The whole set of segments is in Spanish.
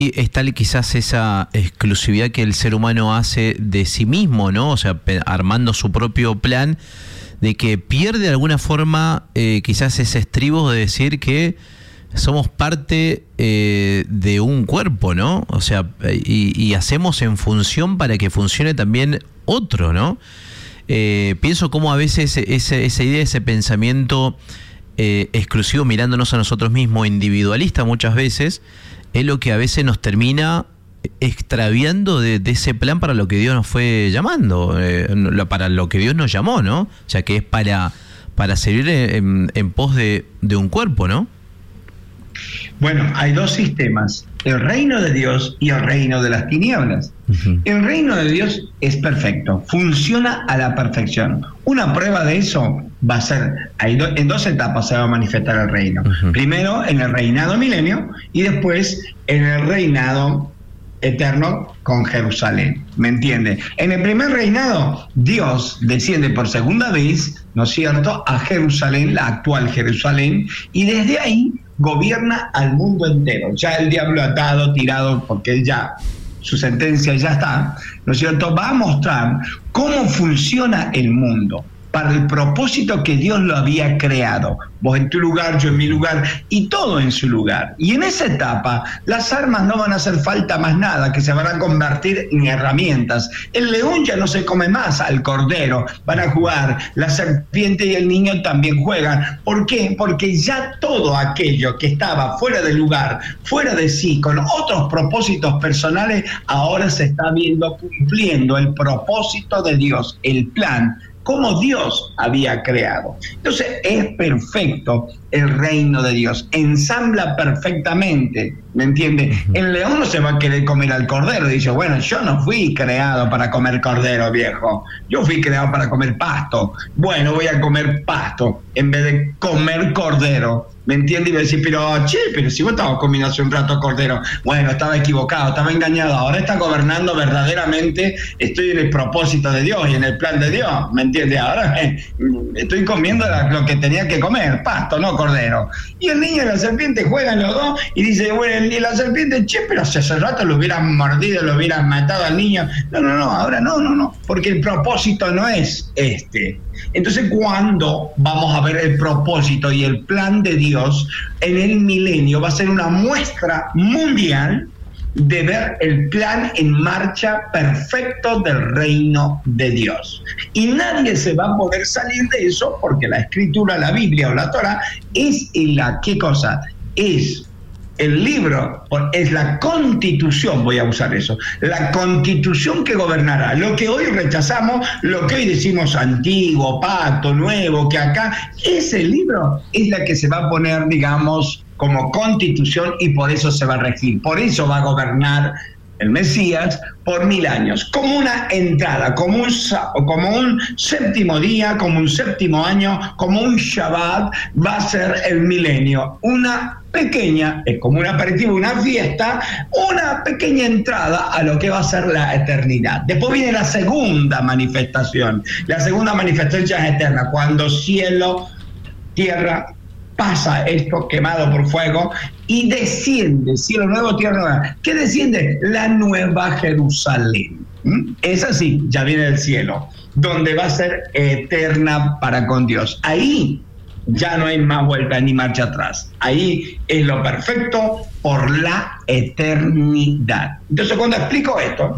está quizás esa exclusividad que el ser humano hace de sí mismo, ¿no? O sea, armando su propio plan, de que pierde de alguna forma quizás ese estribo de decir que somos parte de un cuerpo, ¿no? O sea, y hacemos en función para que funcione también otro, ¿no? Pienso cómo a veces esa idea, ese pensamiento exclusivo, mirándonos a nosotros mismos, individualista muchas veces, es lo que a veces nos termina extraviando de ese plan para lo que Dios nos fue llamando, para lo que Dios nos llamó, ¿no? O sea, que es para servir en pos de un cuerpo, ¿no? Bueno, hay dos sistemas, el reino de Dios y el reino de las tinieblas. Uh-huh. El reino de Dios es perfecto, funciona a la perfección. Una prueba de eso va a ser, en dos etapas se va a manifestar el reino. Uh-huh. Primero en el reinado milenio y después en el reinado eterno con Jerusalén, ¿me entiende? En el primer reinado, Dios desciende por segunda vez, ¿no es cierto?, a Jerusalén, la actual Jerusalén, y desde ahí gobierna al mundo entero. Ya el diablo atado, tirado, porque él ya, su sentencia ya está, ¿no es cierto?, va a mostrar cómo funciona el mundo para el propósito que Dios lo había creado. Vos en tu lugar, yo en mi lugar, y todo en su lugar. Y en esa etapa, las armas no van a hacer falta más nada, que se van a convertir en herramientas. El león ya no se come más al cordero, van a jugar. La serpiente y el niño también juegan. ¿Por qué? Porque ya todo aquello que estaba fuera de lugar, fuera de sí, con otros propósitos personales, ahora se está viendo cumpliendo el propósito de Dios, el plan, como Dios había creado. Entonces es perfecto el reino de Dios, ensambla perfectamente, ¿me entiende? El león no se va a querer comer al cordero, dice, bueno, yo no fui creado para comer cordero, viejo, yo fui creado para comer pasto, bueno, voy a comer pasto en vez de comer cordero, ¿me entiende? Y me decís, pero si vos estabas comiendo hace un rato cordero, bueno, estaba equivocado, estaba engañado, ahora está gobernando verdaderamente, estoy en el propósito de Dios y en el plan de Dios, ¿me entiende? Ahora estoy comiendo lo que tenía que comer, pasto, no cordero. Y el niño y la serpiente juegan los dos y dice, bueno, y la serpiente, pero si hace rato lo hubieran mordido, lo hubieran matado al niño. No, ahora no, porque el propósito no es este. Entonces, ¿cuándo vamos a ver el propósito y el plan de Dios en el milenio? Va a ser una muestra mundial de ver el plan en marcha perfecto del reino de Dios. Y nadie se va a poder salir de eso porque la Escritura, la Biblia o la Torah es ¿qué cosa? Es el libro, es la constitución, voy a usar eso, la constitución que gobernará. Lo que hoy rechazamos, lo que hoy decimos antiguo, pacto, nuevo, que acá, ese libro es la que se va a poner, digamos, como constitución y por eso se va a regir. Por eso va a gobernar el Mesías por 1000 años, como una entrada, como un séptimo día, como un séptimo año, como un Shabbat, va a ser el milenio. Una pequeña, es como un aperitivo, una fiesta, una pequeña entrada a lo que va a ser la eternidad. Después viene la segunda manifestación. La segunda manifestación ya es eterna, cuando cielo, tierra, pasa esto quemado por fuego y desciende, cielo nuevo, tierra nueva. ¿Qué desciende? La nueva Jerusalén. Es así, ya viene del cielo, donde va a ser eterna para con Dios. Ahí ya no hay más vuelta ni marcha atrás. Ahí es lo perfecto por la eternidad. Entonces, cuando explico esto,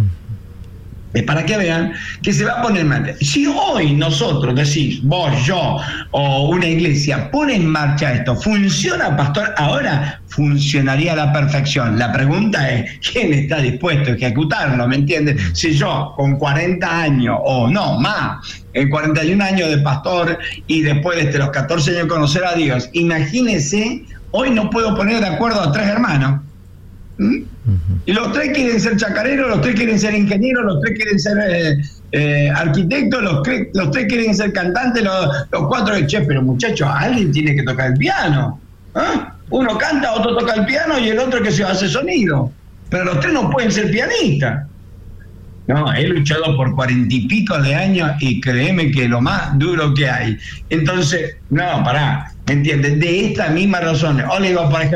es para que vean que se va a poner en marcha. Si hoy nosotros decís, vos, yo o una iglesia pone en marcha esto, ¿funciona, pastor? Ahora funcionaría a la perfección. La pregunta es, ¿quién está dispuesto a ejecutarlo? ¿Me entiendes? Si yo con 40 años o no, más, en 41 años de pastor y después de los 14 años de conocer a Dios, imagínense, hoy no puedo poner de acuerdo a 3 hermanos. Y los 3 quieren ser chacareros, los 3 quieren ser ingenieros, los 3 quieren ser arquitectos, los 3 quieren ser cantantes, los 4 pero muchachos, alguien tiene que tocar el piano. ¿Ah? Uno canta, otro toca el piano y el otro que se hace sonido. Pero los 3 no pueden ser pianistas. No, he luchado por 40 y pico de años y créeme que lo más duro que hay. Entonces, no, pará, ¿me entiendes? De estas mismas razones. O le digo, por ejemplo,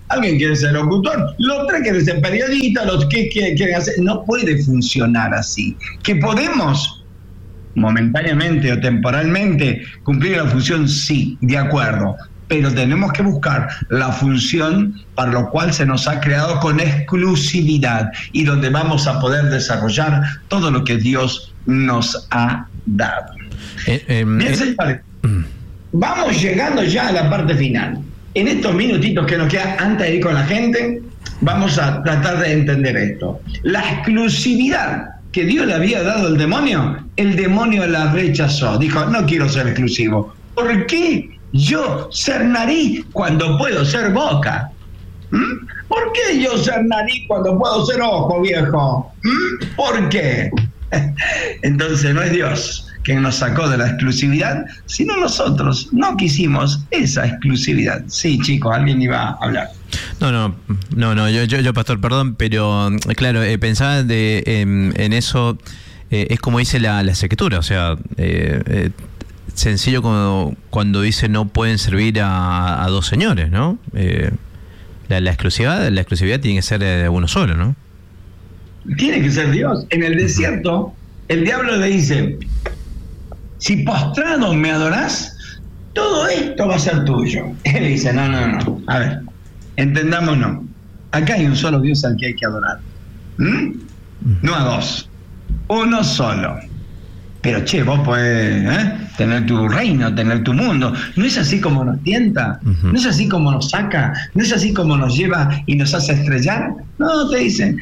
alguien quiere ser locutor, los tres quieren ser periodistas, los que quieren hacer. No puede funcionar así. Que podemos momentáneamente o temporalmente cumplir la función, sí, de acuerdo, pero tenemos que buscar la función para lo cual se nos ha creado con exclusividad y donde vamos a poder desarrollar todo lo que Dios nos ha dado. Bien, señores, vamos llegando ya a la parte final. En estos minutitos que nos quedan antes de ir con la gente, vamos a tratar de entender esto. La exclusividad que Dios le había dado al demonio, el demonio la rechazó. Dijo, no quiero ser exclusivo. ¿Por qué yo ser nariz cuando puedo ser boca? ¿Por qué yo ser nariz cuando puedo ser ojo, viejo? ¿Por qué? Entonces no es Dios quien nos sacó de la exclusividad, sino nosotros no quisimos esa exclusividad. Sí, chicos, alguien iba a hablar. No, yo pastor, perdón, pero claro, pensaba en eso, es como dice la escritura, o sea, sencillo como cuando dice no pueden servir a dos señores, ¿no? La exclusividad tiene que ser de uno solo, ¿no? Tiene que ser Dios. En el desierto, el diablo le dice, si postrado me adorás, todo esto va a ser tuyo. Él dice, no. A ver, entendámonos. Acá hay un solo Dios al que hay que adorar. No a dos. Uno solo. Pero vos podés tener tu reino, tener tu mundo. ¿No es así como nos tienta? ¿No es así como nos saca? ¿No es así como nos lleva y nos hace estrellar? No, te dicen,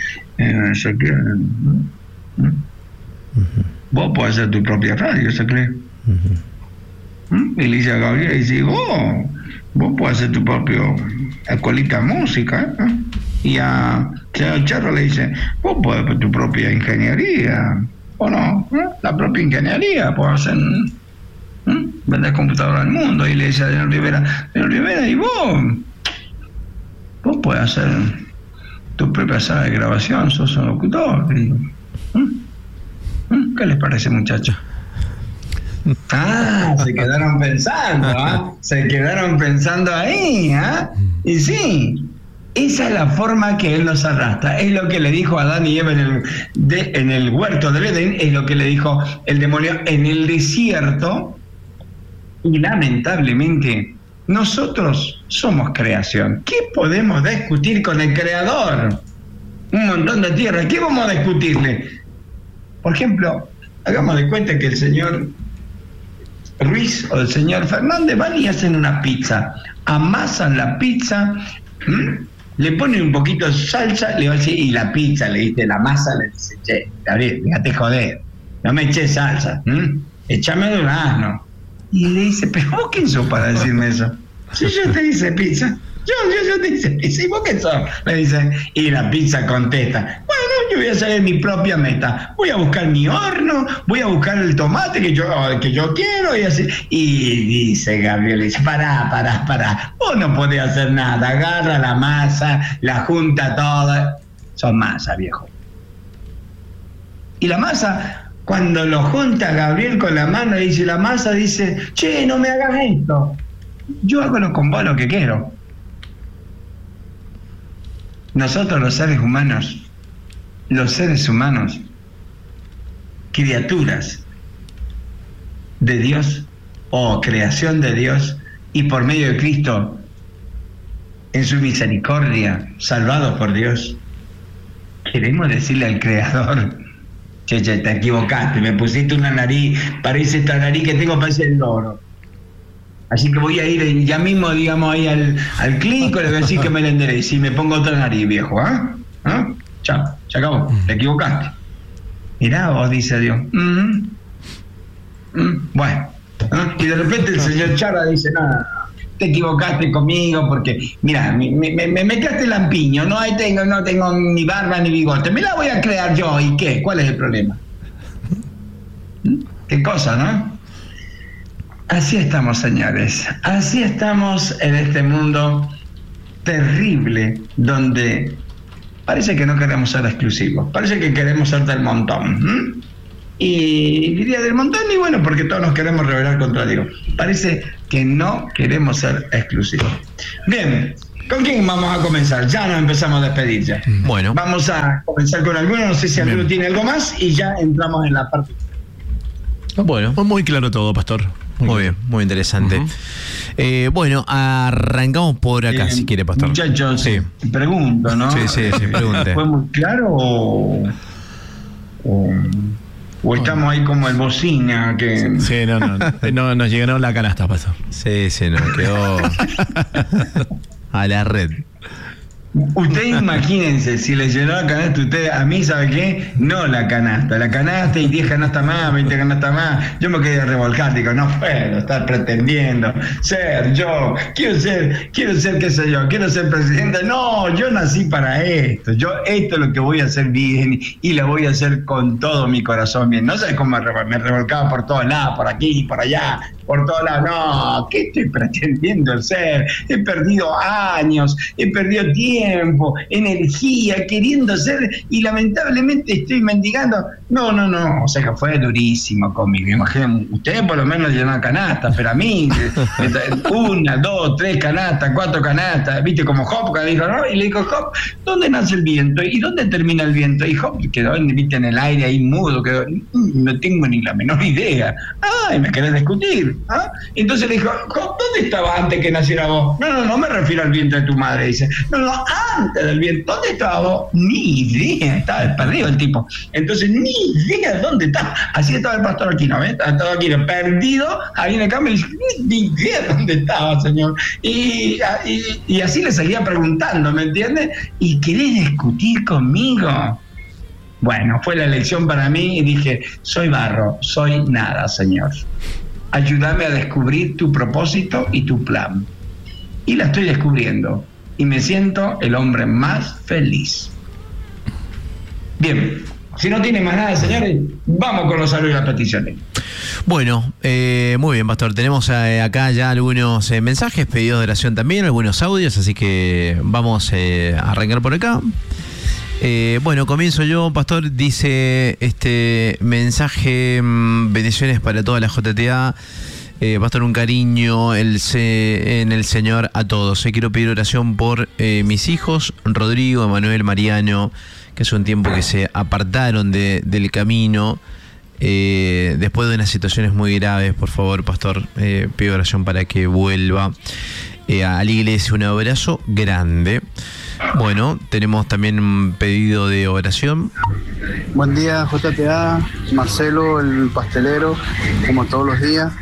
vos podés hacer tu propia radio, ¿se cree? Y le dice a Gabriel, dice, vos podés hacer tu propio escuelita de música. Y a Charro le dice, vos podés hacer tu propia ingeniería. ¿O no? La propia ingeniería, puedo hacer vender computadora al mundo. Y le dice a señor Rivera, ¿y vos podés hacer tu propia sala de grabación? Sos un locutor. Y, ¿qué les parece, muchachos? Se quedaron pensando, se quedaron pensando ahí, y sí. Esa es la forma que Él nos arrastra. Es lo que le dijo a Adán y Eva en el huerto del Edén, es lo que le dijo el demonio en el desierto. Y lamentablemente, nosotros somos creación. ¿Qué podemos discutir con el Creador? Un montón de tierra. ¿Qué vamos a discutirle? Por ejemplo, hagamos de cuenta que el señor Ruiz o el señor Fernández van y hacen una pizza. Amasan la pizza, le ponen un poquito de salsa, le va a decir, y la pizza, le dice, la masa, le dice, che, Gabriel, déjate joder, no me eches salsa, échame durazno. Y le dice, pero vos quién sos para decirme eso. Si yo te hice pizza, yo te hice pizza, ¿y vos qué sos? Le dice, y la pizza contesta, bueno, yo voy a hacer mi propia meta, voy a buscar mi horno, voy a buscar el tomate que yo quiero, y así. Y dice Gabriel, dice, pará, vos no podés hacer nada, agarra la masa, la junta toda, son masa, viejo. Y la masa, cuando lo junta Gabriel con la mano, dice, la masa dice, che, no me hagas esto, yo hago con vos lo que quiero. Nosotros los seres humanos, criaturas de Dios o creación de Dios, y por medio de Cristo, en su misericordia, salvados por Dios, queremos decirle al Creador, che, te equivocaste, me pusiste una nariz, parece esta nariz que tengo, parece el loro. Así que voy a ir ya mismo, digamos, ahí al clínico, le voy a decir que me la enderece y me pongo otra nariz, viejo, Chao, se acabó, te equivocaste. Mirá vos, dice Dios. Bueno, y de repente el señor Charra dice, no, te equivocaste conmigo porque, mira, me mezclaste lampiño, no tengo ni barba ni bigote, me la voy a crear yo, ¿y qué? ¿Cuál es el problema? ¿Qué cosa, no? Así estamos, señores, así estamos en este mundo terrible donde parece que no queremos ser exclusivos, parece que queremos ser del montón. Y diría del montón, y bueno, porque todos nos queremos rebelar contra Dios. Parece que no queremos ser exclusivos. Bien, ¿Con quién vamos a comenzar? Ya nos empezamos a despedir ya. Bueno. Vamos a comenzar con alguno, no sé si alguno tiene algo más y ya entramos en la parte. Bueno. Muy claro todo, pastor. Muy bien, muy interesante. Bueno, arrancamos por acá, si quiere, pastor. Muchachos, sí. Pregunto, ¿no? Sí, pregunte. ¿Fue muy claro o estamos ahí como el bocina que... Sí, no nos llegaron la canasta, pastor. Sí, nos quedó a la red. Ustedes imagínense, si les llenó la canasta, ustedes, a mí, ¿sabe qué? No la canasta y 10 canastas más, 20 canastas más. Yo me quedé revolcado, digo, no puedo estar pretendiendo ser yo, quiero ser, qué sé yo, quiero ser presidente. No, yo nací para esto, esto es lo que voy a hacer bien y lo voy a hacer con todo mi corazón bien. No sé cómo me revolcaba por todos lados, por aquí, por allá, por todos lados. No, ¿qué estoy pretendiendo ser? He perdido años, he perdido tiempo, energía, queriendo ser, y lamentablemente estoy mendigando. No, o sea que fue durísimo conmigo. Imagínense, ustedes por lo menos llenan canastas, pero a mí, 1, 2, 3 canastas, 4 canastas, viste, como Job, que dijo, ¿no? Y le dijo, Job, ¿dónde nace el viento? ¿Y dónde termina el viento? Y Job quedó, viste, en el aire ahí mudo, quedó, no tengo ni la menor idea. Ay, me querés discutir. ¿Ah? Entonces le dijo, Job, ¿dónde estabas antes que naciera vos? No me refiero al viento de tu madre, dice. No, antes del viento. ¿Dónde estabas vos? Ni idea, estaba perdido el tipo. Entonces, ni idea dónde está. Así estaba el pastor Aquino, ¿ves? Estaba aquí perdido, ahí en el campo, y dice, ni idea dónde estaba, señor. Y así le seguía preguntando, ¿me entiendes? ¿Y querés discutir conmigo? Bueno, fue la elección para mí y dije, soy barro, soy nada, Señor. Ayúdame a descubrir tu propósito y tu plan. Y la estoy descubriendo. Y me siento el hombre más feliz. Bien, si no tiene más nada, señores, vamos con los saludos y las peticiones. Bueno, muy bien, pastor. Tenemos acá ya algunos mensajes, pedidos de oración también, algunos audios, así que vamos a arrancar por acá. Bueno, comienzo yo, pastor. Dice este mensaje: bendiciones para toda la JTA. Pastor, un cariño en el Señor a todos. Quiero pedir oración por mis hijos, Rodrigo, Emanuel, Mariano, que hace un tiempo que se apartaron del camino después de unas situaciones muy graves. Por favor, pastor, pido oración para que vuelva a la iglesia. Un abrazo grande. Bueno, tenemos también un pedido de oración. Buen día, JTA, Marcelo, el pastelero, como todos los días.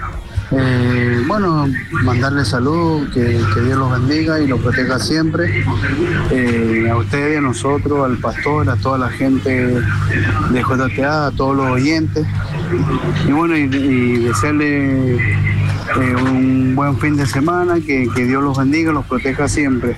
Bueno, mandarle salud, que Dios los bendiga y los proteja siempre. A ustedes, a nosotros, al pastor, a toda la gente de JTA, a todos los oyentes. Y bueno, y desearle un buen fin de semana, que Dios los bendiga, los proteja siempre.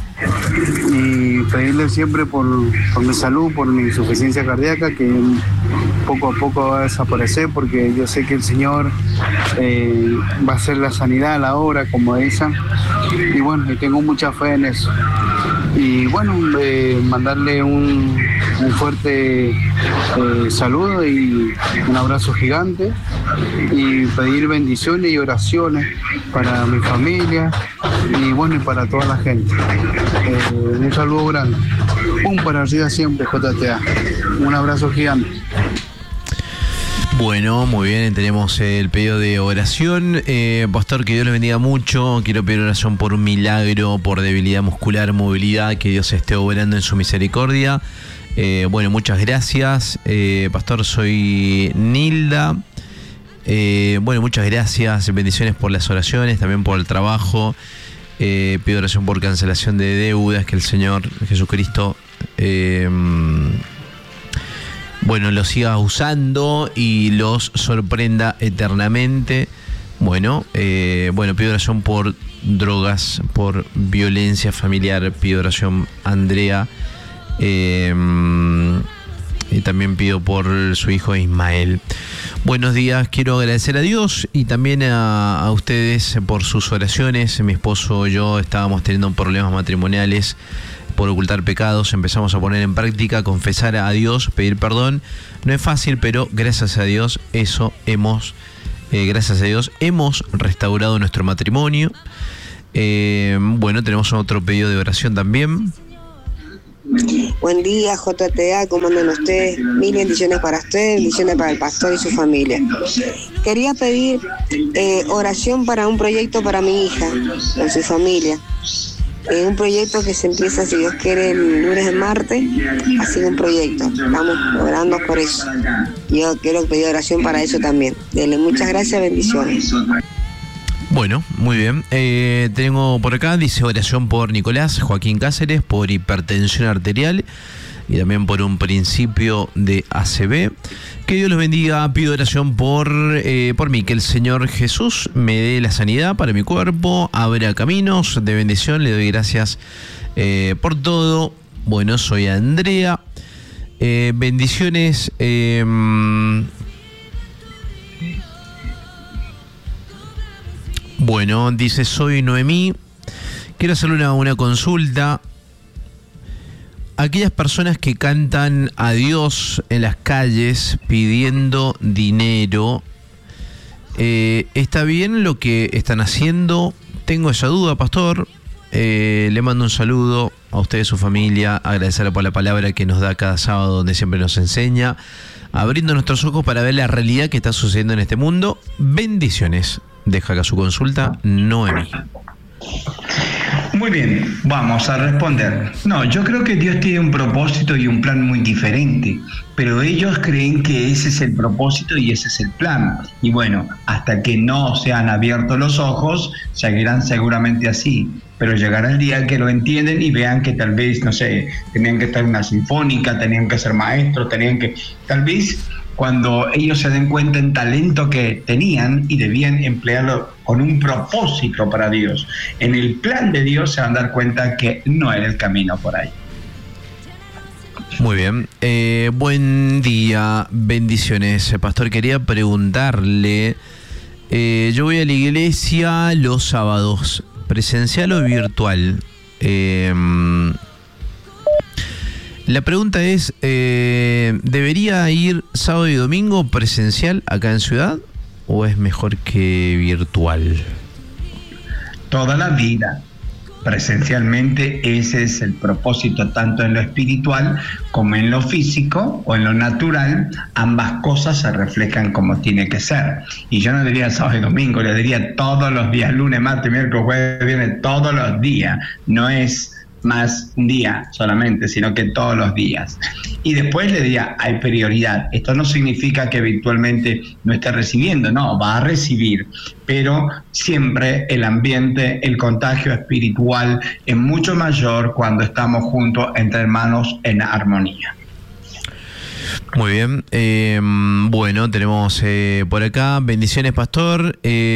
Y pedirle siempre por mi salud, por mi insuficiencia cardíaca, que poco a poco va a desaparecer, porque yo sé que el Señor va a hacer la sanidad a la obra, como dicen. Y bueno, y tengo mucha fe en eso. Y bueno, mandarle un fuerte saludo y un abrazo gigante, y pedir bendiciones y oraciones para mi familia y bueno, y para toda la gente. Un saludo grande. Para arriba siempre, JTA. Un abrazo gigante. Bueno, muy bien, tenemos el pedido de oración. Pastor, que Dios le bendiga mucho. Quiero pedir oración por un milagro, por debilidad muscular, movilidad, que Dios esté obrando en su misericordia. Bueno, muchas gracias. Pastor, soy Nilda. Bueno, muchas gracias. Bendiciones por las oraciones, también por el trabajo. Pido oración por cancelación de deudas, que el Señor Jesucristo bueno, los siga usando y los sorprenda eternamente. Bueno, pido oración por drogas, por violencia familiar. Pido oración Andrea. Y también pido por su hijo Ismael. Buenos días, quiero agradecer a Dios y también a ustedes por sus oraciones. Mi esposo y yo estábamos teniendo problemas matrimoniales por ocultar pecados. Empezamos a poner en práctica, confesar a Dios, pedir perdón. No es fácil, pero gracias a Dios hemos restaurado nuestro matrimonio. Bueno, tenemos otro pedido de oración también. Buen día, JTA, ¿cómo andan ustedes? Mil bendiciones para ustedes, bendiciones para el pastor y su familia. Quería pedir oración para un proyecto para mi hija, con su familia. Un proyecto que se empieza, si Dios quiere, el lunes de martes. Ha sido un proyecto, estamos orando por eso. Yo quiero pedir oración para eso también. Dele, muchas gracias, bendiciones. Bueno, muy bien. Tengo por acá, dice oración por Nicolás Joaquín Cáceres, por hipertensión arterial y también por un principio de ACV. Que Dios los bendiga. Pido oración por mí, que el Señor Jesús me dé la sanidad para mi cuerpo, abra caminos de bendición. Le doy gracias por todo. Bueno, soy Andrea. Bendiciones. Bueno, dice, soy Noemí, quiero hacerle una consulta. Aquellas personas que cantan a Dios en las calles pidiendo dinero, ¿está bien lo que están haciendo? Tengo esa duda, pastor. Le mando un saludo a usted y a su familia, agradecerle por la palabra que nos da cada sábado, donde siempre nos enseña, abriendo nuestros ojos para ver la realidad que está sucediendo en este mundo. Bendiciones. Deja acá su consulta, Noemí. Muy bien, vamos a responder. No, yo creo que Dios tiene un propósito y un plan muy diferente, pero ellos creen que ese es el propósito y ese es el plan. Y bueno, hasta que no se han abierto los ojos, seguirán seguramente así. Pero llegará el día que lo entienden y vean que tal vez, no sé, tenían que estar en una sinfónica, tenían que ser maestros, tal vez cuando ellos se den cuenta en talento que tenían y debían emplearlo con un propósito para Dios. En el plan de Dios se van a dar cuenta que no era el camino por ahí. Muy bien. Buen día, bendiciones. Pastor, quería preguntarle, yo voy a la iglesia los sábados, ¿presencial o virtual? La pregunta es, ¿debería ir sábado y domingo presencial acá en Ciudad o es mejor que virtual? Toda la vida, presencialmente, ese es el propósito, tanto en lo espiritual como en lo físico o en lo natural. Ambas cosas se reflejan como tiene que ser. Y yo no diría sábado y domingo, le diría todos los días, lunes, martes, miércoles, jueves, viernes, todos los días. No es más un día solamente, sino que todos los días. Y después le diría, hay prioridad. Esto no significa que virtualmente no esté recibiendo, no, va a recibir, pero siempre el ambiente, el contagio espiritual es mucho mayor cuando estamos juntos entre hermanos en armonía. Muy bien. Bueno, tenemos por acá, bendiciones, pastor.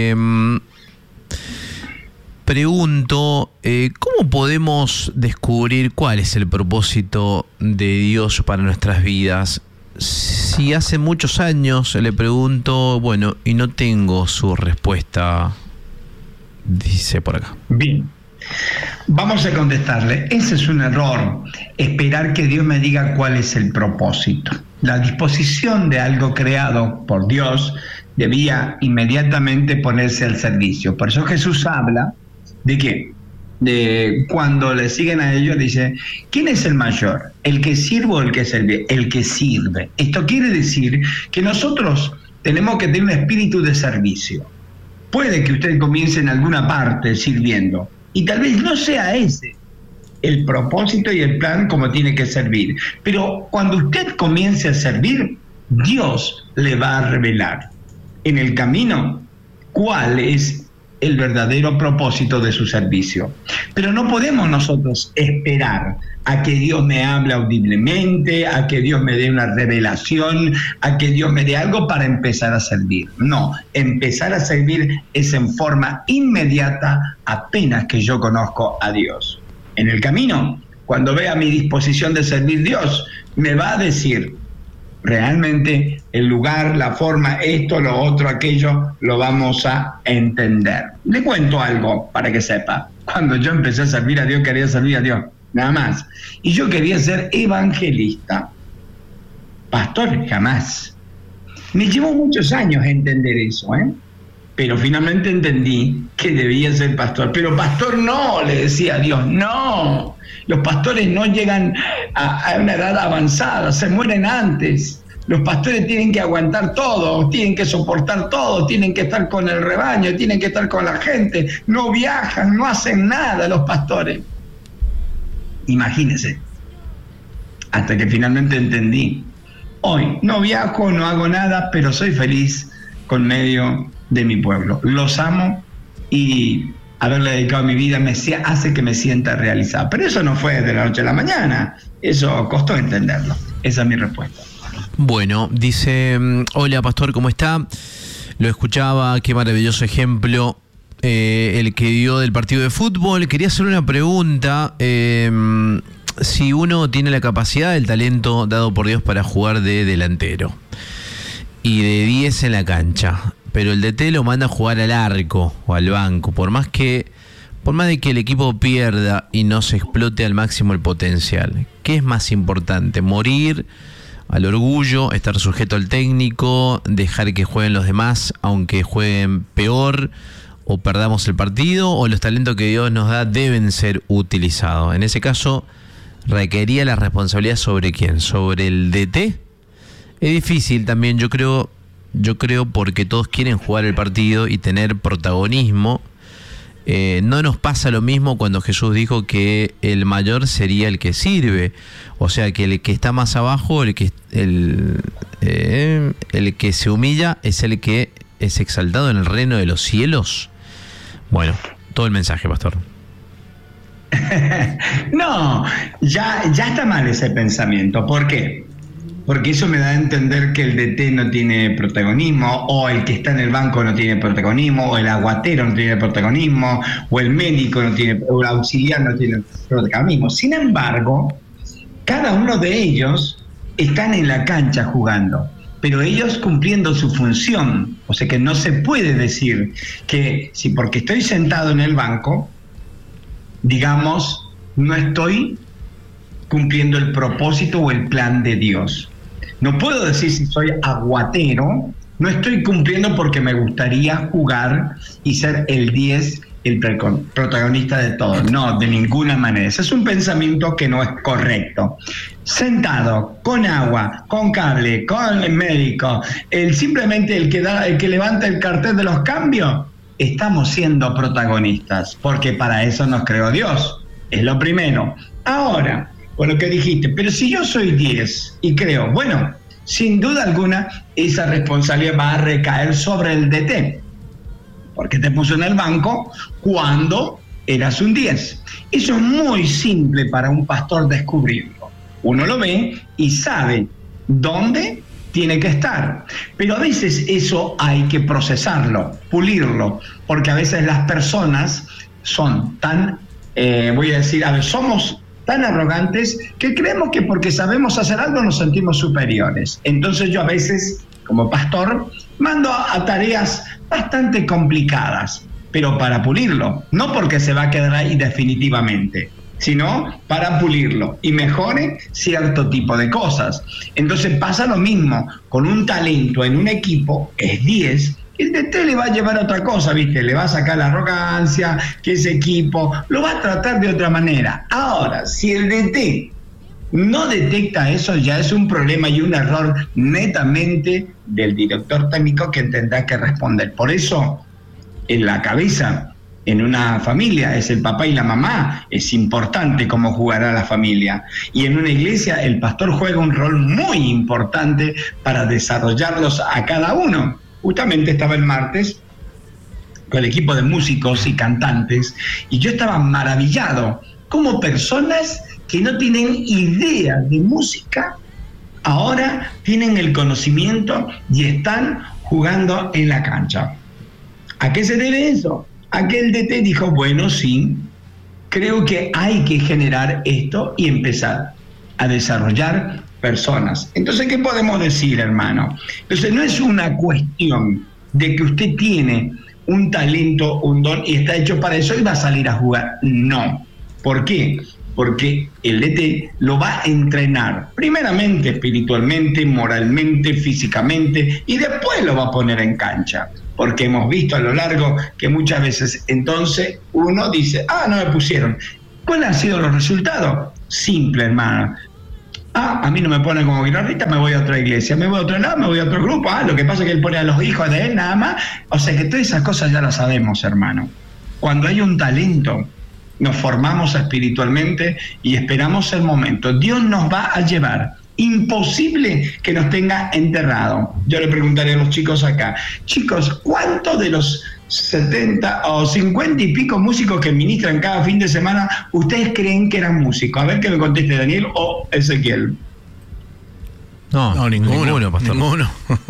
Pregunto, ¿cómo podemos descubrir cuál es el propósito de Dios para nuestras vidas? Si hace muchos años le pregunto, bueno, y no tengo su respuesta, dice por acá. Bien, vamos a contestarle. Ese es un error, esperar que Dios me diga cuál es el propósito. La disposición de algo creado por Dios debía inmediatamente ponerse al servicio. Por eso Jesús habla ¿de qué? De cuando le siguen a ellos, dice, ¿quién es el mayor? ¿El que sirve o el que sirve? El que sirve. Esto quiere decir que nosotros tenemos que tener un espíritu de servicio. Puede que usted comience en alguna parte sirviendo y tal vez no sea ese el propósito y el plan como tiene que servir. Pero cuando usted comience a servir, Dios le va a revelar en el camino cuál es el verdadero propósito de su servicio. Pero no podemos nosotros esperar a que Dios me hable audiblemente, a que Dios me dé una revelación, a que Dios me dé algo para empezar a servir. No, empezar a servir es en forma inmediata apenas que yo conozco a Dios. En el camino, cuando vea mi disposición de servir a Dios, me va a decir, realmente el lugar, la forma, esto, lo otro, aquello, lo vamos a entender. Le cuento algo para que sepa. Cuando yo empecé a servir a Dios, quería servir a Dios, nada más. Y yo quería ser evangelista. Pastor, jamás. Me llevó muchos años entender eso, pero finalmente entendí que debía ser pastor. Pero pastor no, le decía a Dios, no. Los pastores no llegan a una edad avanzada, se mueren antes. Los pastores tienen que aguantar todo, tienen que soportar todo, tienen que estar con el rebaño, tienen que estar con la gente, no viajan, no hacen nada los pastores. Imagínense, hasta que finalmente entendí. Hoy no viajo, no hago nada, pero soy feliz con medio de mi pueblo. Los amo y haberle dedicado mi vida hace que me sienta realizado. Pero eso no fue de la noche a la mañana, eso costó entenderlo. Esa es mi respuesta. Bueno, dice, hola pastor, ¿cómo está? Lo escuchaba, qué maravilloso ejemplo el que dio del partido de fútbol. Quería hacer una pregunta, si uno tiene la capacidad, el talento dado por Dios para jugar de delantero y de 10 en la cancha, pero el DT lo manda a jugar al arco o al banco, por más de que el equipo pierda y no se explote al máximo el potencial, ¿qué es más importante? ¿Morir al orgullo, estar sujeto al técnico, dejar que jueguen los demás aunque jueguen peor o perdamos el partido, o los talentos que Dios nos da deben ser utilizados? En ese caso, ¿requería la responsabilidad sobre quién? ¿Sobre el DT? Es difícil también, yo creo, porque todos quieren jugar el partido y tener protagonismo. No nos pasa lo mismo cuando Jesús dijo que el mayor sería el que sirve, o sea que el que está más abajo, el que se humilla es el que es exaltado en el reino de los cielos. Bueno, todo el mensaje, pastor. No, ya está mal ese pensamiento. ¿Por qué? Porque eso me da a entender que el DT no tiene protagonismo, o el que está en el banco no tiene protagonismo, o el aguatero no tiene protagonismo, o el médico no tiene, o el auxiliar no tiene protagonismo. Sin embargo, cada uno de ellos están en la cancha jugando, pero ellos cumpliendo su función. O sea que no se puede decir que si porque estoy sentado en el banco, digamos, no estoy cumpliendo el propósito o el plan de Dios. No puedo decir si soy aguatero, no estoy cumpliendo porque me gustaría jugar y ser el 10, el protagonista de todo. No, de ninguna manera. Ese es un pensamiento que no es correcto. Sentado, con agua, con cable, con el médico, simplemente el que levanta el cartel de los cambios, estamos siendo protagonistas, porque para eso nos creó Dios. Es lo primero. Ahora, por lo que dijiste, pero si yo soy 10 y creo, bueno, sin duda alguna, esa responsabilidad va a recaer sobre el DT, porque te puso en el banco cuando eras un 10. Eso es muy simple para un pastor descubrirlo. Uno lo ve y sabe dónde tiene que estar, pero a veces eso hay que procesarlo, pulirlo, porque a veces las personas son tan, somos tan arrogantes que creemos que porque sabemos hacer algo nos sentimos superiores. Entonces yo a veces, como pastor, mando a tareas bastante complicadas, pero para pulirlo, no porque se va a quedar ahí definitivamente, sino para pulirlo y mejore cierto tipo de cosas. Entonces pasa lo mismo con un talento en un equipo, es 10, el DT le va a llevar a otra cosa, ¿viste? Le va a sacar la arrogancia, que ese equipo lo va a tratar de otra manera. Ahora, si el DT no detecta eso, ya es un problema y un error netamente del director técnico que tendrá que responder. Por eso, en la cabeza, en una familia, es el papá y la mamá. Es importante cómo jugará la familia. Y en una iglesia, el pastor juega un rol muy importante para desarrollarlos a cada uno. Justamente estaba el martes con el equipo de músicos y cantantes y yo estaba maravillado como personas que no tienen idea de música ahora tienen el conocimiento y están jugando en la cancha. ¿A qué se debe eso? A que el DT dijo, bueno, sí, creo que hay que generar esto y empezar a desarrollar personas. Entonces, ¿qué podemos decir, hermano? Entonces, no es una cuestión de que usted tiene un talento, un don y está hecho para eso y va a salir a jugar. No. ¿Por qué? porque el DT lo va a entrenar, primeramente espiritualmente, moralmente, físicamente, y después lo va a poner en cancha. Porque hemos visto a lo largo que muchas veces entonces uno dice, no me pusieron. ¿Cuáles han sido los resultados? Simple, hermano. A mí no me ponen como guitarrista, me voy a otra iglesia, me voy a otro lado, me voy a otro grupo. Lo que pasa es que él pone a los hijos de él nada más. O sea que todas esas cosas ya las sabemos, hermano. Cuando hay un talento, nos formamos espiritualmente y esperamos el momento. Dios nos va a llevar. Imposible que nos tenga enterrado. Yo le preguntaré a los chicos acá, chicos, ¿cuántos de los 70 o 50 y pico músicos que ministran cada fin de semana ustedes creen que eran músicos? A ver que me conteste Daniel o Ezequiel. No, ninguno, pastor. Ninguno.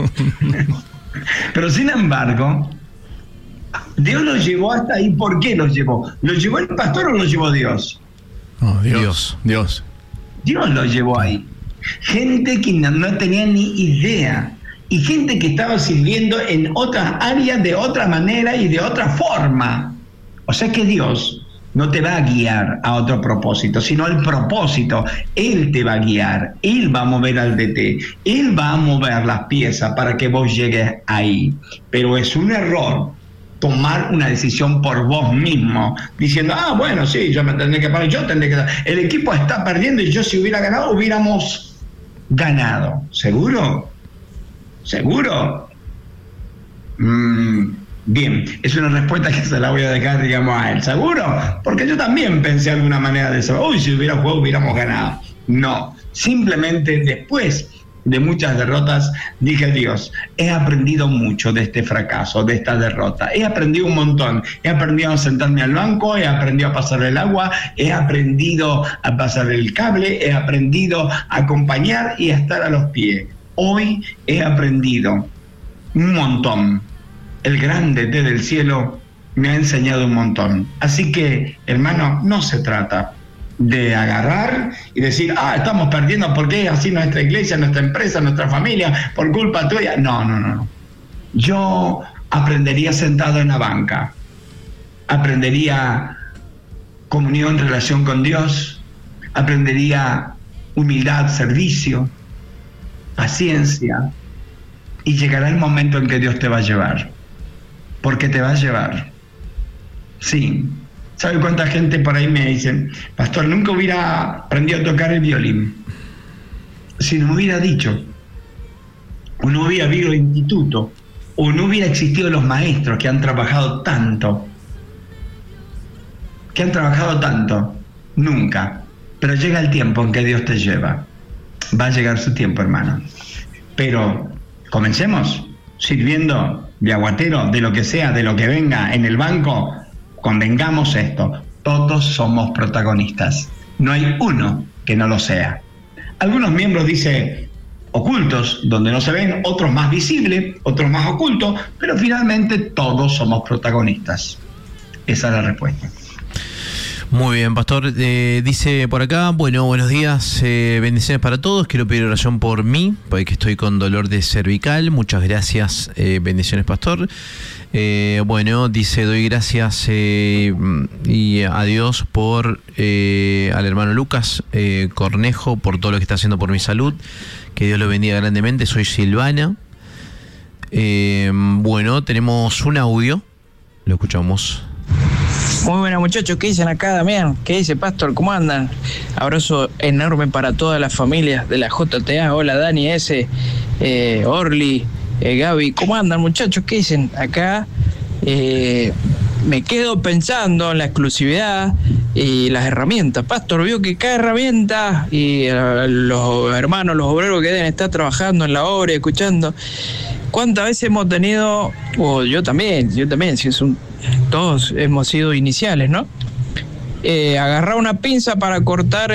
Pero sin embargo, Dios los llevó hasta ahí. ¿Por qué los llevó? ¿Lo llevó el pastor o lo llevó Dios? No, Dios. Dios los llevó ahí. Gente que no tenía ni idea, y gente que estaba sirviendo en otras áreas de otra manera y de otra forma. O sea que Dios no te va a guiar a otro propósito, sino al propósito. Él te va a guiar, Él va a mover al DT, Él va a mover las piezas para que vos llegues ahí. Pero es un error tomar una decisión por vos mismo, diciendo, bueno, sí, yo me tendré que parar, yo tendré que dar. El equipo está perdiendo y yo si hubiera ganado, hubiéramos ganado. ¿Seguro? ¿Seguro? Bien, es una respuesta que se la voy a dejar, digamos, a él. ¿Seguro? Porque yo también pensé de alguna manera de eso. Si hubiera jugado, hubiéramos ganado. No, simplemente después de muchas derrotas, dije, Dios, he aprendido mucho de este fracaso, de esta derrota. He aprendido un montón. He aprendido a sentarme al banco, he aprendido a pasar el agua, he aprendido a pasar el cable, he aprendido a acompañar y a estar a los pies. Hoy he aprendido un montón. El grande DT del cielo me ha enseñado un montón. Así que, hermano, no se trata de agarrar y decir, estamos perdiendo porque es así nuestra iglesia, nuestra empresa, nuestra familia, por culpa tuya. No. Yo aprendería sentado en la banca, aprendería comunión, relación con Dios, aprendería humildad, servicio, paciencia, y llegará el momento en que Dios te va a llevar, porque te va a llevar. Sí. ¿Sabe cuánta gente por ahí me dice, pastor, nunca hubiera aprendido a tocar el violín si no me hubiera dicho, o no hubiera habido instituto, o no hubiera existido los maestros que han trabajado tanto? Nunca. Pero llega el tiempo en que Dios te lleva. Va a llegar su tiempo, hermano. Pero comencemos sirviendo de aguatero, de lo que sea, de lo que venga en el banco. Convengamos esto, todos somos protagonistas. No hay uno que no lo sea. Algunos miembros, dice, ocultos, donde no se ven, otros más visibles, otros más ocultos, pero finalmente todos somos protagonistas. Esa es la respuesta. Muy bien, pastor. Dice por acá, buenos días, bendiciones para todos. Quiero pedir oración por mí, porque estoy con dolor de cervical. Muchas gracias, bendiciones, pastor. Dice, doy gracias y a Dios por al hermano Lucas Cornejo, por todo lo que está haciendo por mi salud. Que Dios lo bendiga grandemente. Soy Silvana. Tenemos un audio. Lo escuchamos. Muy buenas, muchachos, ¿qué dicen acá, Damián? ¿Qué dice, pastor? ¿Cómo andan? Abrazo enorme para todas las familias de la JTA. Hola, Dani, Orly, Gaby. ¿Cómo andan, muchachos? ¿Qué dicen acá? Me quedo pensando en la exclusividad y las herramientas. Pastor, vio que cada herramienta y los hermanos, los obreros que deben estar trabajando en la obra y escuchando, ¿cuántas veces hemos tenido, yo también, si es todos hemos sido iniciales, ¿no? Agarrar una pinza para cortar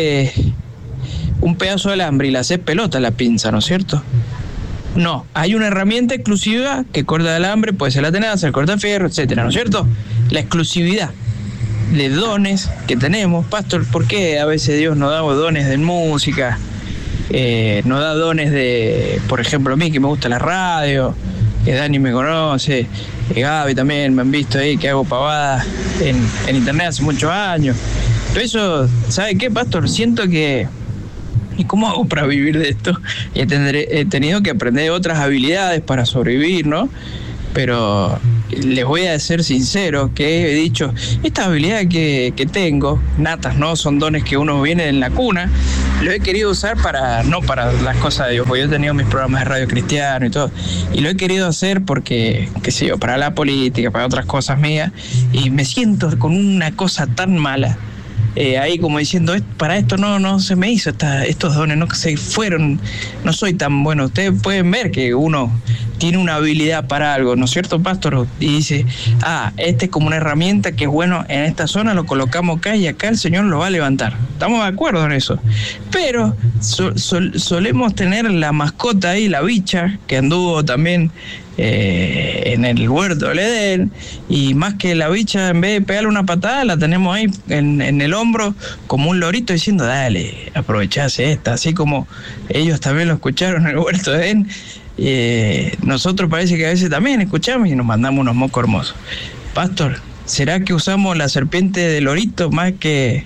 un pedazo de alambre y la haces pelota la pinza, ¿no es cierto? No, hay una herramienta exclusiva que corta el alambre, puede ser la tenaza, el cortafierro, etcétera, ¿no es cierto? La exclusividad de dones que tenemos, pastor. ¿Por qué a veces Dios nos da dones de música? Nos da dones de, por ejemplo, a mí que me gusta la radio, Dani me conoce, Gaby también me han visto ahí que hago pavadas en internet hace muchos años, Pero eso, ¿sabe qué, pastor? Siento que... ¿Y cómo hago para vivir de esto? He tenido que aprender otras habilidades para sobrevivir, ¿no? Pero les voy a ser sincero que he dicho, estas habilidades que tengo, natas, ¿no? Son dones que uno viene en la cuna, lo he querido usar no para las cosas de Dios, porque yo he tenido mis programas de radio cristiano y todo, y lo he querido hacer porque, qué sé yo, para la política, para otras cosas mías, y me siento con una cosa tan mala. Ahí como diciendo, para esto no se me hizo, estos dones no se fueron, no soy tan bueno. Ustedes pueden ver que uno tiene una habilidad para algo, ¿no es cierto, pastor? Y dice, este es como una herramienta que es bueno en esta zona, lo colocamos acá y acá el Señor lo va a levantar. Estamos de acuerdo en eso. Pero solemos tener la mascota ahí, la bicha, que anduvo también en el huerto del Edén, y más que la bicha, en vez de pegarle una patada, la tenemos ahí en el hombro como un lorito diciendo, dale, aprovechase esta, así como ellos también lo escucharon en el huerto del Edén. Nosotros parece que a veces también escuchamos y nos mandamos unos mocos hermosos. Pastor, ¿será que usamos la serpiente de lorito más que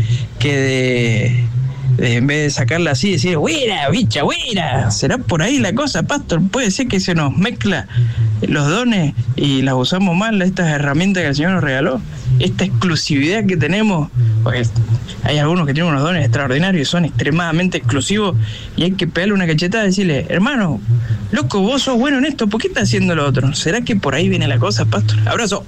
en vez de sacarla así, decir, ¡huira, bicha, huira! ¿Será por ahí la cosa, pastor? Puede ser que se nos mezcla los dones y las usamos mal, estas herramientas que el Señor nos regaló, esta exclusividad que tenemos, porque hay algunos que tienen unos dones extraordinarios y son extremadamente exclusivos, y hay que pegarle una cachetada y decirle, hermano, loco, vos sos bueno en esto, ¿por qué estás haciendo lo otro? ¿Será que por ahí viene la cosa, pastor? Abrazo.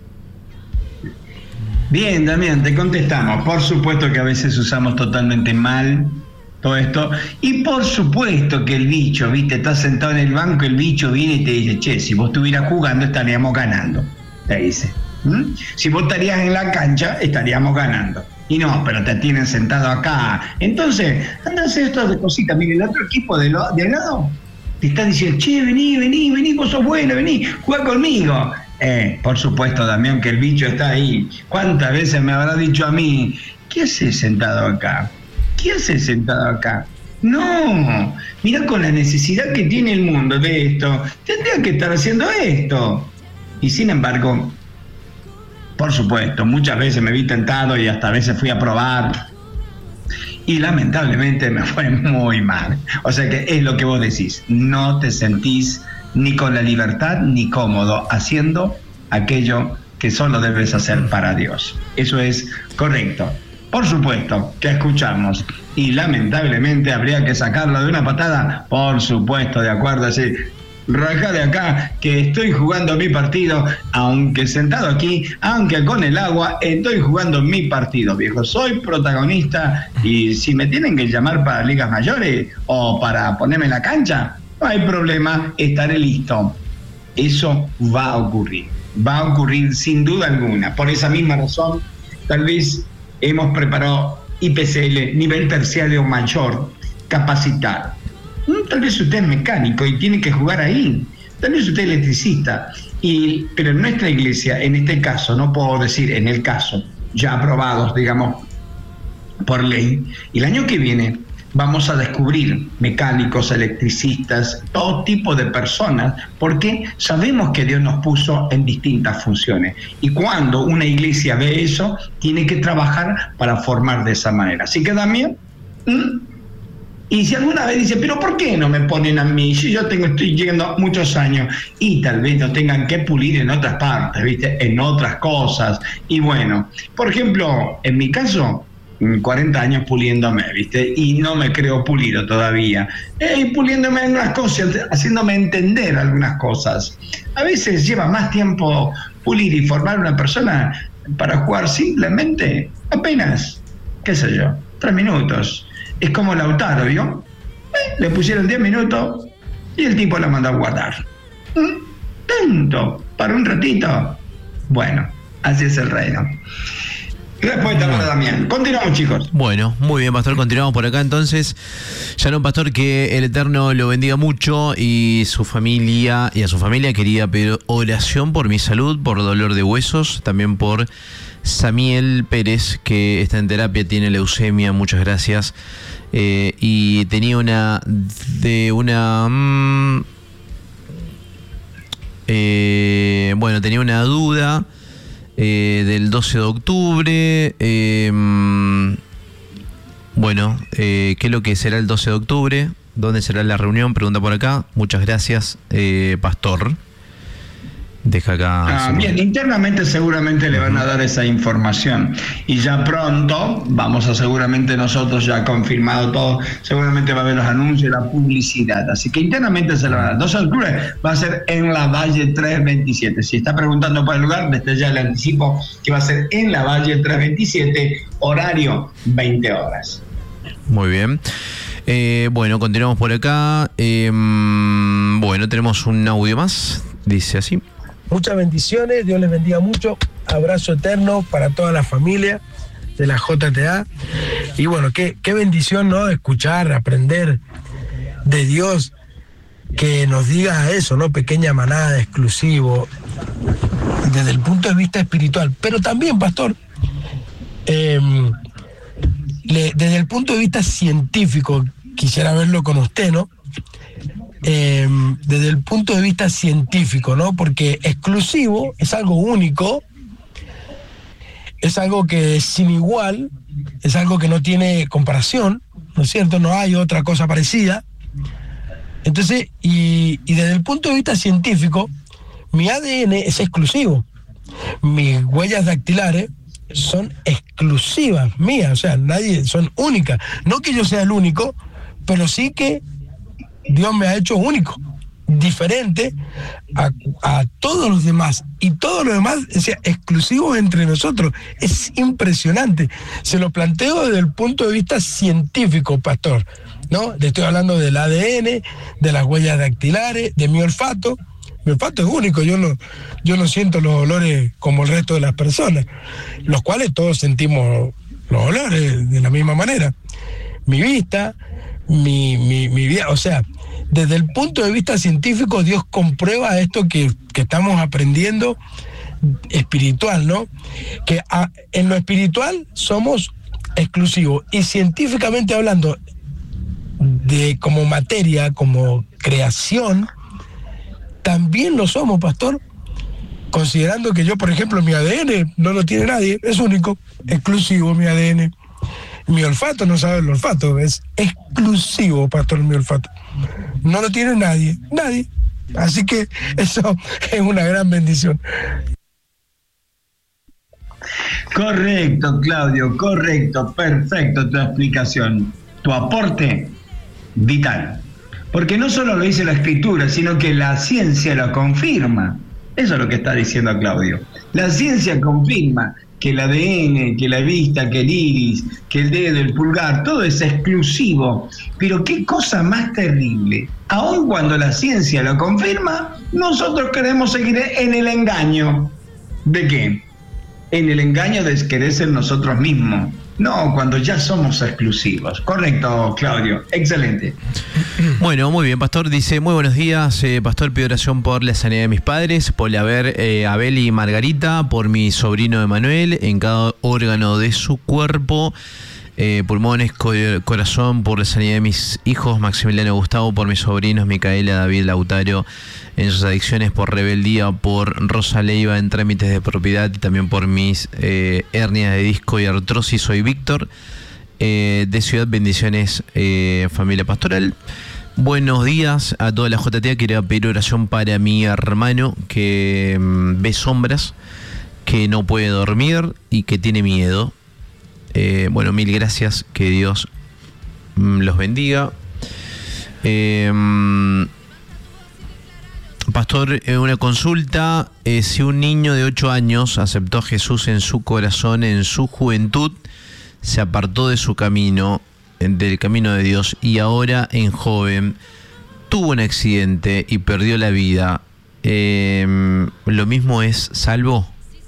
Bien, Damián, te contestamos. Por supuesto que a veces usamos totalmente mal todo esto. Y por supuesto que el bicho, viste, estás sentado en el banco, el bicho viene y te dice, che, si vos estuvieras jugando estaríamos ganando, te dice. Si vos estarías en la cancha, estaríamos ganando. Y no, pero te tienen sentado acá. Entonces, anda a hacer estas cositas. Mire, el otro equipo de al lado te está diciendo, che, vení, vos sos bueno, vení, juega conmigo. Por supuesto, Damián, que el bicho está ahí. ¿Cuántas veces me habrá dicho a mí, ¿qué haces sentado acá? ¿Qué haces sentado acá? No, mira con la necesidad que tiene el mundo de esto, tendría que estar haciendo esto. Y sin embargo, por supuesto, muchas veces me vi tentado y hasta a veces fui a probar. Y lamentablemente me fue muy mal. O sea que es lo que vos decís, no te sentís ni con la libertad ni cómodo haciendo aquello que solo debes hacer para Dios. Eso es correcto. Por supuesto que escuchamos y lamentablemente habría que sacarlo de una patada. Por supuesto, de acuerdo, así. Rajá de acá, que estoy jugando mi partido, aunque sentado aquí, aunque con el agua, estoy jugando mi partido, viejo. Soy protagonista y si me tienen que llamar para ligas mayores o para ponerme en la cancha, no hay problema, estaré listo. Eso va a ocurrir sin duda alguna. Por esa misma razón, tal vez hemos preparado IPCL, nivel terciario mayor, capacitar. Tal vez usted es mecánico y tiene que jugar ahí. Tal vez usted es electricista. Pero en nuestra iglesia, en este caso, no puedo decir en el caso, ya aprobados, digamos, por ley, y el año que viene vamos a descubrir mecánicos, electricistas, todo tipo de personas, porque sabemos que Dios nos puso en distintas funciones. Y cuando una iglesia ve eso, tiene que trabajar para formar de esa manera. Así que también, y si alguna vez dice, pero ¿por qué no me ponen a mí? Si yo estoy llegando muchos años, y tal vez no tengan que pulir en otras partes, ¿viste? En otras cosas. Y bueno, por ejemplo, en mi caso, 40 años puliéndome, ¿viste? Y no me creo pulido todavía. Puliéndome en unas cosas, haciéndome entender algunas cosas. A veces lleva más tiempo pulir y formar una persona para jugar simplemente apenas, qué sé yo, 3 minutos. Es como Lautaro, ¿vio? Le pusieron 10 minutos y el tipo la mandó a guardar. Tanto, para un ratito. Bueno, así es el reino. Respuesta para Damián. Continuamos, chicos. Bueno, muy bien, pastor. Continuamos por acá entonces. Shalom, pastor, que el Eterno lo bendiga mucho y su familia, y a su familia quería pedir oración por mi salud, por dolor de huesos, también por Samiel Pérez, que está en terapia, tiene leucemia, muchas gracias. Y tenía tenía una duda del 12 de octubre. Bueno, ¿qué es lo que será el 12 de octubre? ¿Dónde será la reunión? Pregunta por acá. Muchas gracias, Pastor. Deja acá. Bien, internamente seguramente le van a dar esa información. Y ya pronto, vamos a seguramente nosotros ya confirmado todo, seguramente va a haber los anuncios, la publicidad. Así que internamente se lo van a dar. 12 de octubre va a ser en la Valle 327. Si está preguntando por el lugar, desde ya le anticipo que va a ser en la Valle 327, horario 20 horas. Muy bien. Bueno, continuamos por acá. Bueno, tenemos un audio más. Dice así. Muchas bendiciones, Dios les bendiga mucho. Abrazo eterno para toda la familia de la JTA. Y bueno, qué bendición, ¿no? Escuchar, aprender de Dios, que nos diga eso, ¿no? Pequeña manada, exclusivo, desde el punto de vista espiritual. Pero también, pastor, desde el punto de vista científico, quisiera verlo con usted, ¿no? Desde el punto de vista científico, ¿no? Porque exclusivo es algo único, es algo que es sin igual, es algo que no tiene comparación, ¿no es cierto? No hay otra cosa parecida. Entonces, y desde el punto de vista científico, mi ADN es exclusivo. Mis huellas dactilares son exclusivas mías, o sea, son únicas. No que yo sea el único, pero sí que Dios me ha hecho único, diferente a todos los demás, y todos los demás, o sea, exclusivos entre nosotros. Es impresionante. Se lo planteo desde el punto de vista científico, pastor, ¿no? Le estoy hablando del ADN, de las huellas dactilares, de mi olfato. Mi olfato es único, yo no siento los olores como el resto de las personas, los cuales todos sentimos los olores de la misma manera. Mi vista, mi vida, o sea, desde el punto de vista científico, Dios comprueba esto que estamos aprendiendo espiritual, ¿no? Que en lo espiritual somos exclusivos, y científicamente hablando, como materia, como creación, también lo somos, pastor. Considerando que yo, por ejemplo, mi ADN no lo tiene nadie, es único, exclusivo mi ADN. Mi olfato, no sabe el olfato, es exclusivo, pastor, mi olfato. No lo tiene nadie. Así que eso es una gran bendición. Correcto, Claudio, correcto, perfecto tu explicación. Tu aporte vital. Porque no solo lo dice la Escritura, sino que la ciencia lo confirma. Eso es lo que está diciendo Claudio. La ciencia confirma que el ADN, que la vista, que el iris, que el dedo, el pulgar, todo es exclusivo. Pero qué cosa más terrible. Aun cuando la ciencia lo confirma, nosotros queremos seguir en el engaño. ¿De qué? En el engaño de querer ser nosotros mismos. No, cuando ya somos exclusivos. Correcto, Claudio. Excelente. Bueno, muy bien, pastor. Dice, muy buenos días, pastor. Pido oración por la sanidad de mis padres, por Abel y Margarita, por mi sobrino Emanuel, en cada órgano de su cuerpo, pulmones, corazón, por la sanidad de mis hijos, Maximiliano y Gustavo, por mis sobrinos, Micaela, David, Lautario, en sus adicciones, por rebeldía, por Rosa Leiva en trámites de propiedad, y también por mis hernias de disco y artrosis. Soy Víctor, de Ciudad. Bendiciones, familia pastoral. Buenos días a toda la JTA. Quería pedir oración para mi hermano que ve sombras, que no puede dormir y que tiene miedo. Bueno, mil gracias, que Dios los bendiga. Pastor, una consulta. Si un niño de 8 años aceptó a Jesús en su corazón en su juventud, se apartó de su camino, del camino de Dios, y ahora en joven tuvo un accidente y perdió la vida, ¿lo mismo es salvo?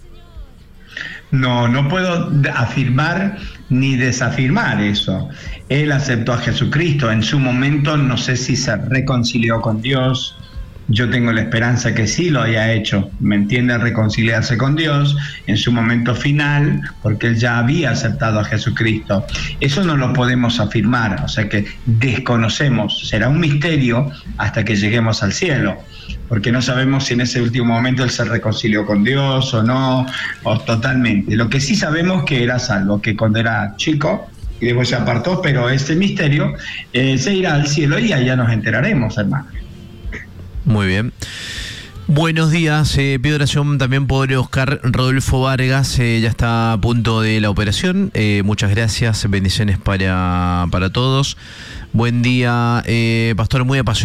No puedo afirmar ni desafirmar eso. Él aceptó a Jesucristo. En su momento, no sé si se reconcilió con Dios, Yo tengo la esperanza que sí lo haya hecho, ¿me entiende? Reconciliarse con Dios en su momento final, porque él ya había aceptado a Jesucristo. Eso no lo podemos afirmar, o sea que desconocemos, será un misterio hasta que lleguemos al cielo, porque no sabemos si en ese último momento él se reconcilió con Dios o no, o totalmente. Lo que sí sabemos que era salvo, que cuando era chico y después se apartó, pero ese misterio se irá al cielo y allá nos enteraremos, hermano. Muy bien. Buenos días, pido oración también por Oscar Rodolfo Vargas, ya está a punto de la operación. Muchas gracias, bendiciones para todos. Buen día, pastor, muy apasionado.